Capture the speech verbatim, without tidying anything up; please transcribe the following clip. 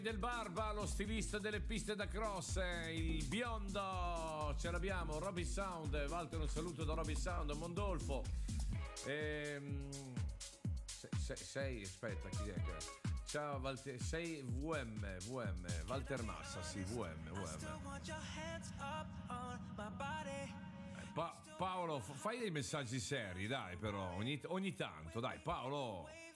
Del Barba, lo stilista delle piste da cross, il biondo, ce l'abbiamo, Roby Sound. Walter, un saluto da Roby Sound, Mondolfo. Ehm, sei, sei, aspetta, chi è che... Ciao Walter, sei V M, V M, Walter Massa, sì, V M, V M. Pa- Paolo, fai dei messaggi seri, dai, però, ogni, ogni tanto, dai, Paolo.